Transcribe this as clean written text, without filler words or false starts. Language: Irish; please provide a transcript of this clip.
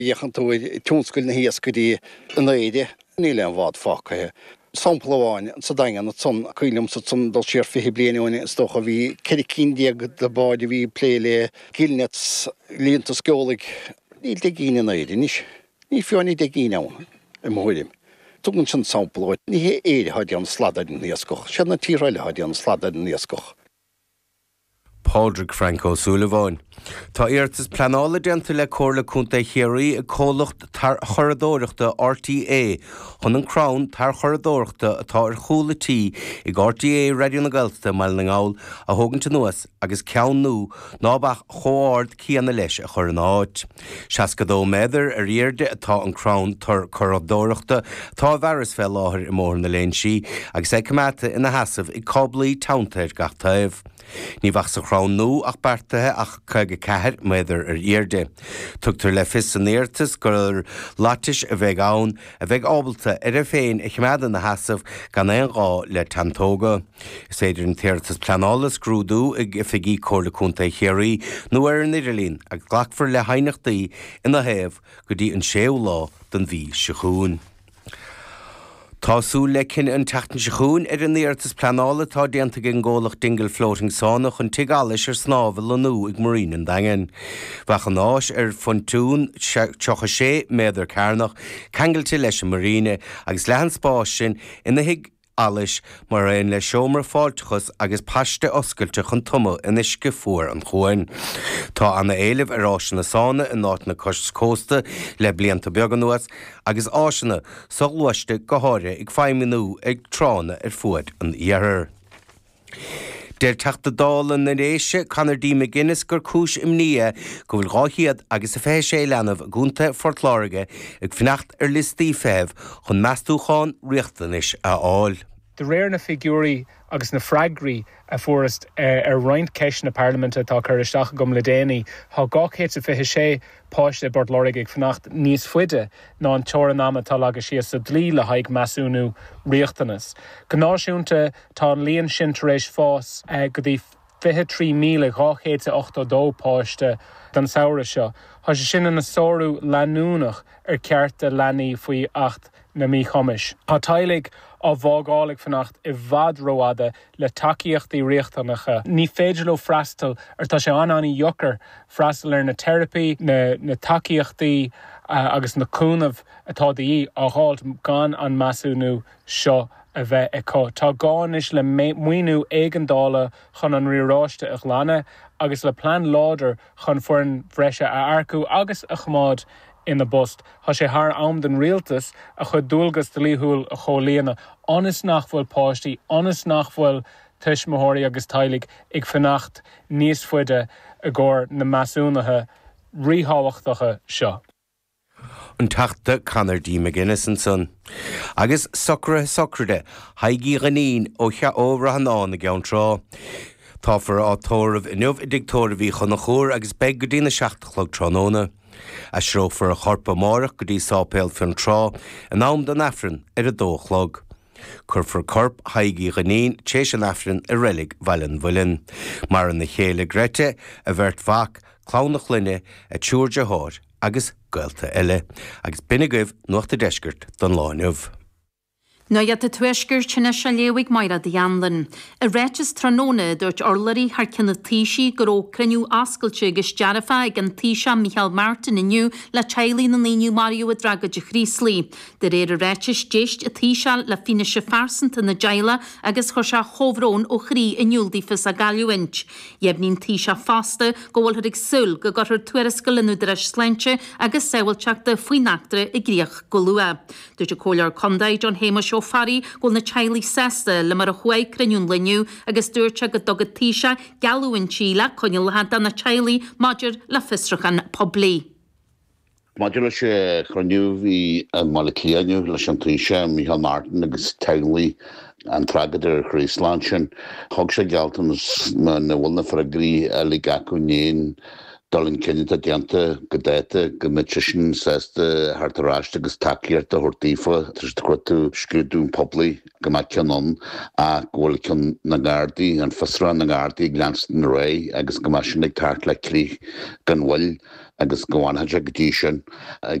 Iachan tú túnscoil na hiascaí an éide níle an bhád fácha. Sampláin sa dagan at son cuilum sa son dal sér fi blianaine stocha bhí cericíndiag de báide bhí pléile gilnets línta scólaigh níl de gíine na éide níos. Ní fiáinní de gíine ann I mhuilim. Tugann sin sampláid ní hé éide haidí an sladad an níoscoch. Siad na tíráile haidí an sladad an níoscoch. Padraig Franco Sullivan. Tá iartas planála denta le cóirla cúnta chéirí a cólacht tar choradóireachta RTA chun an Crown tar choradóireachta atá ar chúlatí ag RTA Radio na Gailta mal na ngáil a thugann nuas agus ceann nó nábach chóáard cíanna leis a chur an áit. Seascadó méidir ar iarde atá an Crown tar choradóireachta tá bheras fel láthir I mór na léin si agus é cumata ina hasamh I coblaí towntair gach taobh. Ní bhach sa Crown nó ach bartathe ach chuige ceathir méidir ar iarde. Tugtar le fis san éirtas gur látis a bheith ann a bheith ábalta ar a féin a chimeada na hasamh gan éon gá le tantóga. Is éidir an téirtas planálas grúdú ag ifigí cóirla cúnta chéirí nó ar an Idirlín ag ghlacfar le hainachtaí ina thaobh go dtí an séú lá don bhí sichún. Tású le cin an teachtain sichún ar an éirtas planála tá déanta an ggólach dingle floating sánach an tigális ar snábhal an nó ag marín an dagan. Bachan áis ar fontún teocha sé méidir cairnach cangailte leis an maríne agus lehan spáis sin ina hiig alis mar réon le seomra fáiltechas agus paiste oscailte chun tuma in isce fuair an chuain. Tá anna éileh ar áisina sána in náit na cósta le blianta beagán nuas agus áisina soghluaiste go háire ag feimimiú ag trána ar fuad an iarthar. Déir teachta dálan na réise canar dí McGuinness gur cúis imnia go bhfuil gáchiad agus a fé sé leanamh gúnta fortláige ag fnacht ar listí féh chun meastúcháin riachtanis a áil. De réir na figúrí agus na freagraí a fuarst ar roiint ceis na Parliamente tá chu isteach gom le déanaí há gáchéit a fiche sé páiste bord lorig ag fnacht níos fuide ná an teoranama tá agus sios sa dlí le haig measúnú riachtanas. Gnáisiúnta tá an líon sin tar éis fás go dtí 23,882 páiste den saoire seo. Tá sé sin na sóú leanúnach ar cearta leanaí faoi 8 na mí chomis. Tá tailig á bhágálaigh fanacht I bhad roiada le takeíochtaí riachtannacha. Ní féidir le freastal ar tá sé aní jochar freastal ar na therapy, na takeíochtaí agus na cúnamh atá daí á gháilt gan an measúnú seo a bheith acu. Tá gáin is le muoinú éigeandála chun an riráiste a chlána agus le plán láidir chun foireann bhreise a arcú agus a chmád ina bust. Tá sé thar am den rialtas a chud dúlgas de líthúil a cholíana anas nachfuil páistí, anas nachfuil tuismothirí agus tailig ag fanacht níos fuide a gcóir na measúnathe ríthábhachtacha seo. An teachta canar dí McGuinness an son. Agus socrde, haigí ganín ó chea óbhrahanán na gceann trá. Tá for átóramh inmh dictóra bhí chun na chóir agus beag go dtína 7 tróna. A sró for a chorpa mórach go dtí sápéil fin trá an am den afran ar a dóchlog. Cur for corp haigí ganín tééis an afran a rélig bhailin bhuilin. Mar an na chéile grete a bhirt bhach clánach linne a túirde háir agus gailta eile, agus binigah nuachta deisgurt don láinmh. No iad a tuisgur sinna se léigh maira de Janlan. A réitis tróna dúirt orlarí haar cinna tíisi go creniu ascailte agus dearafa ag an tíise Michael Martin inniu le teilí na líniu Mario a draga de chríslí. De réir a réitis déist a tíise le fine se farsanta na deile agus chuir se chomhrón ó chrí inniuldífas a galúint. Jebnín tíise fasta gohfuil ag sul go gur tuairisca lenú de sleinte agus saoilteach de faoinachtre I gríoch golua. Dúirt a cóilear condaid John Hamish Fari gol na teilí sesta le mar a chuaig cruniún leniu agus dúirte go dogad tíise galúin Chile coinil le hada na teilí maidir le fistrachan poblí. Maidir sé cruniú hí malacíaniu leis an tíise Michael Martin agus teilí an tragadidir Chrísland sin. Thug sé gealtanas na bhfuil na freagraí le gacu néin Dalinn cinnta dianta go déite go mitsin sésta hartarráiste agus takeíart a hortífa tris tú scriúún poblí go mai ceanon a ghfuil cin na Gardaí an fasrán na Gardaí glanstan ré agus go mai sin ag tart le clí gan bhfuil agus go bhhainteide go dtí sin